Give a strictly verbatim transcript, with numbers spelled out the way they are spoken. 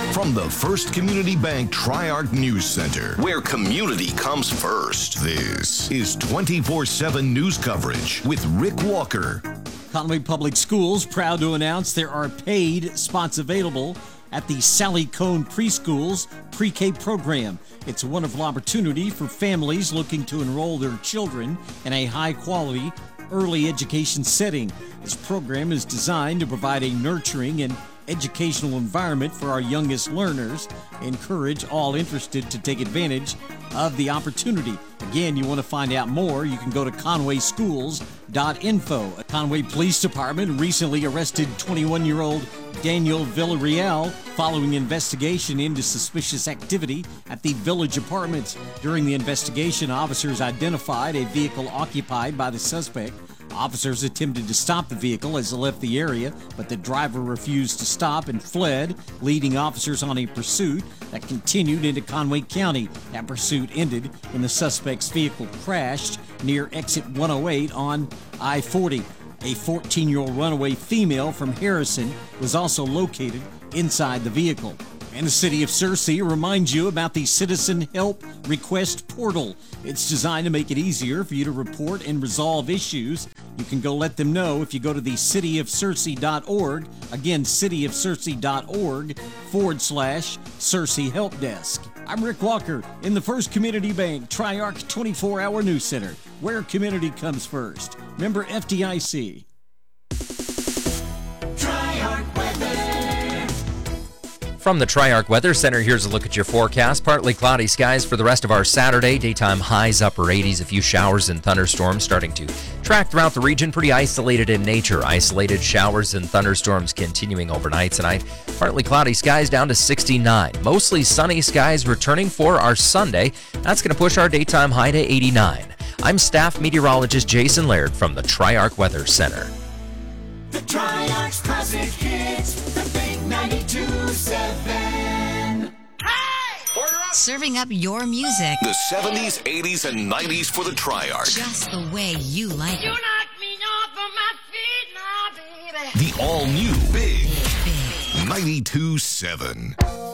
From the First Community Bank Tri-Arc News Center, where community comes first, this is twenty-four seven news coverage with Rick Walker. Conway Public Schools proud to announce there are paid spots available at the Sally Cone Preschool's pre-K program. It's a wonderful opportunity for families looking to enroll their children in a high-quality early education setting. This program is designed to provide a nurturing and educational environment for our youngest learners. Encourage all interested to take advantage of the opportunity. Again, you want to find out more, you can go to conway schools dot info. A Conway Police Department recently arrested twenty-one-year-old Daniel Villarreal following investigation into suspicious activity at the Village Apartments. During the investigation, officers identified a vehicle occupied by the suspect. Officers attempted to stop the vehicle as it left the area, but the driver refused to stop and fled, leading officers on a pursuit that continued into Conway County. That pursuit ended when the suspect's vehicle crashed near exit one oh eight on I forty. A fourteen-year-old runaway female from Harrison was also located inside the vehicle. And the City of Searcy reminds you about the Citizen Help Request Portal. It's designed to make it easier for you to report and resolve issues. You can go let them know if you go to the city of searcy dot org. Again, city of searcy dot org forward slash Searcy Help Desk. I'm Rick Walker in the First Community Bank Tri-Arc twenty-four hour News Center, where community comes first. Member F D I C. From the Tri-Arc Weather Center, here's a look at your forecast. Partly cloudy skies for the rest of our Saturday. Daytime highs upper eighties. A few showers and thunderstorms starting to track throughout the region. Pretty isolated in nature. Isolated showers and thunderstorms continuing overnight tonight. Partly cloudy skies down to sixty-nine. Mostly sunny skies returning for our Sunday. That's going to push our daytime high to eighty-nine. I'm staff meteorologist Jason Laird from the Tri-Arc Weather Center. The Tri-Arc's classic hits, the big ninety-two seven. Hey! Serving up your music. The seventies, eighties, and nineties for the Tri-Arc. Just the way you like You it. knock me off of my feet now, baby. The all-new Big Big. ninety-two seven.